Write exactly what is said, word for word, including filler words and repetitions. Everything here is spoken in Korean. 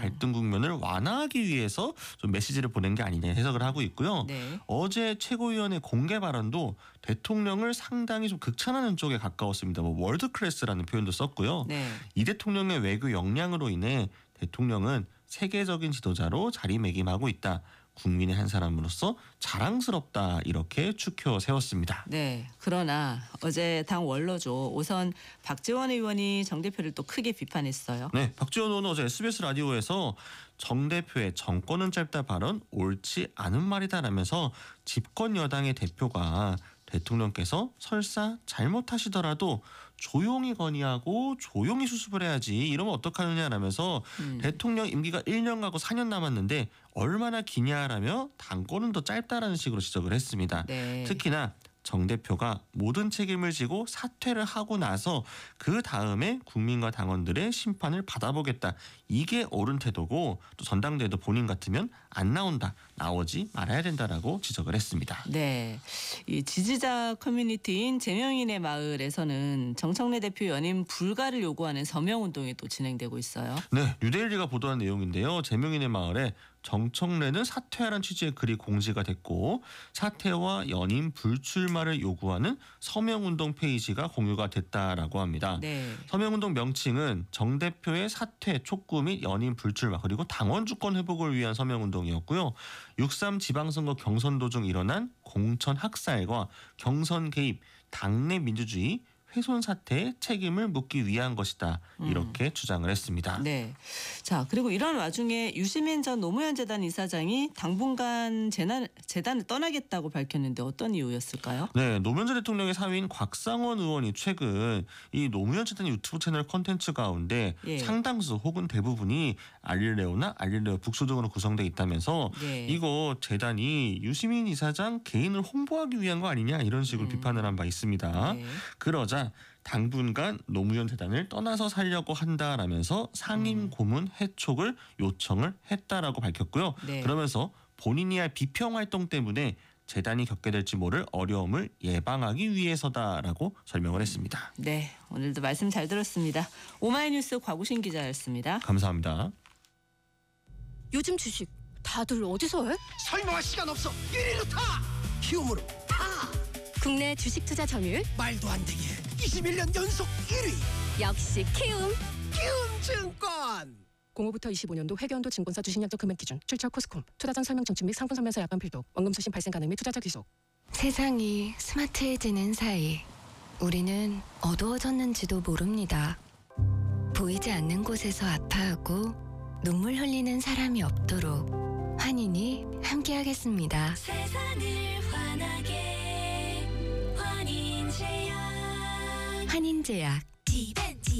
갈등 국면을 완화하기 위해서 좀 메시지를 보낸 게 아니냐 해석을 하고 있고요. 네. 어제 최고위원의 공개 발언도 대통령을 상당히 좀 극찬하는 쪽에 가까웠습니다. 뭐 월드 클래스라는 표현도 썼고요. 네. 이 대통령의 외교 역량으로 인해 대통령은 세계적인 지도자로 자리매김하고 있다. 국민의 한 사람으로서 자랑스럽다 이렇게 추켜 세웠습니다. 네. 그러나 어제 당 원로죠. 우선 박지원 의원이 정 대표를 또 크게 비판했어요. 네, 박지원 의원은 어제 에스비에스 라디오에서 정 대표의 정권은 짧다 발언 옳지 않은 말이다라면서 집권 여당의 대표가 대통령께서 설사 잘못하시더라도 조용히 건의하고 조용히 수습을 해야지 이러면 어떡하느냐라면서 음. 대통령 임기가 일 년 가고 사 년 남았는데 얼마나 기냐라며 당권은 더 짧다라는 식으로 지적을 했습니다. 네. 특히나 정 대표가 모든 책임을 지고 사퇴를 하고 나서 그 다음에 국민과 당원들의 심판을 받아보겠다. 이게 옳은 태도고 또 전당대회도 본인 같으면 안 나온다. 나오지 말아야 된다라고 지적을 했습니다. 네, 이 지지자 커뮤니티인 제명인의 마을에서는 정청래 대표 연임 불가를 요구하는 서명운동이 또 진행되고 있어요. 네, 뉴데일리가 보도한 내용인데요. 제명인의 마을에 정청래는 사퇴하라는 취지의 글이 공지가 됐고 사퇴와 연임 불출마를 요구하는 서명운동 페이지가 공유가 됐다라고 합니다. 네. 서명운동 명칭은 정 대표의 사퇴, 촉구 및 연임 불출마 그리고 당원 주권 회복을 위한 서명운동이었고요. 육삼 지방선거 경선 도중 일어난 공천 학살과 경선 개입, 당내 민주주의 훼손 사태에 책임을 묻기 위한 것이다. 이렇게 음. 주장을 했습니다. 네. 자, 그리고 이런 와중에 유시민 전 노무현 재단 이사장이 당분간 재단, 재단을 떠나겠다고 밝혔는데 어떤 이유였을까요? 네, 노무현 전 대통령의 사위인 곽상원 의원이 최근 이 노무현 재단 유튜브 채널 콘텐츠 가운데 예. 상당수 혹은 대부분이 알릴레오나 알릴레오 북소 등으로 구성돼 있다면서 예. 이거 재단이 유시민 이사장 개인을 홍보하기 위한 거 아니냐 이런 식으로 음. 비판을 한 바 있습니다. 네. 그러자 당분간 노무현 재단을 떠나서 살려고 한다라면서 상임 고문 해촉을 요청을 했다라고 밝혔고요. 네. 그러면서 본인이 할 비평 활동 때문에 재단이 겪게 될지 모를 어려움을 예방하기 위해서다라고 설명을 했습니다. 네, 오늘도 말씀 잘 들었습니다. 오마이뉴스 곽우신 기자였습니다. 감사합니다. 요즘 주식 다들 어디서 해? 설명할 시간 없어. 일 위로 타. 키움으로 타. 국내 주식 투자 점유율 말도 안 되게 이십일 년 연속 일 위. 역시 키움. 키움증권. 공오부터 이십오 년도 회계연도 증권사 주식약정 금액 기준 출처 코스콤 투자 전 설명 청취 및 상품 설명서 약관 필독 원금 수신 발생 가능 및 투자자 귀속. 세상이 스마트해지는 사이 우리는 어두워졌는지도 모릅니다. 보이지 않는 곳에서 아파하고 눈물 흘리는 사람이 없도록 환인이 함께하겠습니다. 세상을 환하게 환인제약 환인제약